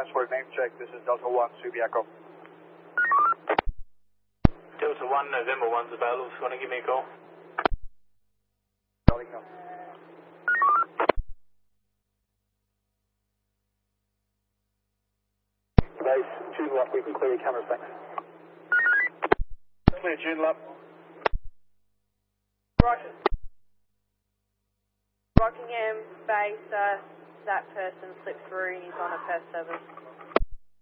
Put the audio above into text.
lines for a name check. This is Delta 1, Subiaco. Delta 1, November 1's available if you want to give me a call. Calling now. Base, Joondalup, we can clear your cameras, thanks. Clear Joondalup. Roger. Rockingham base, that person slipped through, he's on a PES service.